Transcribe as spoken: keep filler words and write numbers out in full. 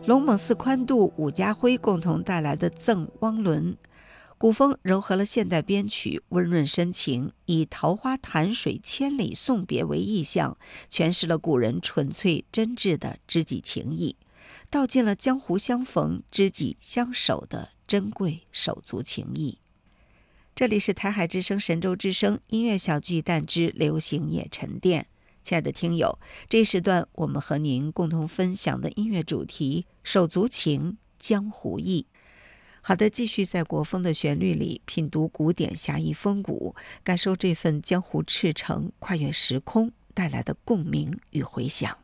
龙猛寺宽度、伍家辉共同带来的《赠汪伦》。古风糅合了现代编曲，温润深情，以桃花潭水千里送别为意象，诠释了古人纯粹真挚的知己情谊，道尽了江湖相逢、知己相守的珍贵手足情谊。这里是台海之声神州之声音乐小巨蛋之流行夜沉淀。亲爱的听友，这一时段我们和您共同分享的音乐主题：手足情，江湖意。好的，继续在国风的旋律里品读古典，侠义风骨，感受这份江湖赤诚跨越时空带来的共鸣与回响。